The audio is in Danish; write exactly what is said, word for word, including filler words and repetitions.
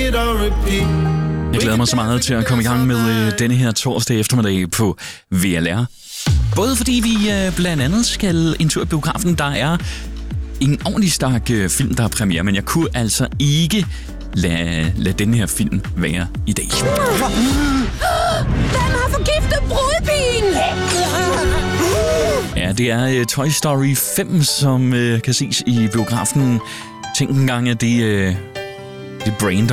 it on repeat. Jeg glæder mig så meget til at komme i gang med øh, denne her torsdag eftermiddag på V L R. Både fordi vi øh, blandt andet skal en tur i biografen. Der er en ordentlig stak øh, film, der er premiere, men jeg kunne altså ikke lade, lade denne her film være i dag. Hvem har forgiftet brudpigen? Ja, det er øh, Toy Story fem, som øh, kan ses i biografen. Tænk engang, at det, øh, det brand